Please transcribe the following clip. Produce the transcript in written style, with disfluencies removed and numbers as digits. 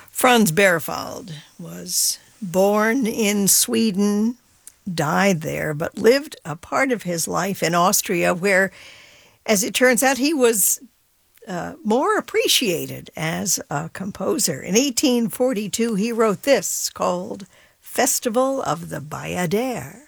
Franz Berwald was born in Sweden, died there, but lived a part of his life in Austria where, as it turns out, he was more appreciated as a composer. In 1842, he wrote this called Festival of the Bayadere.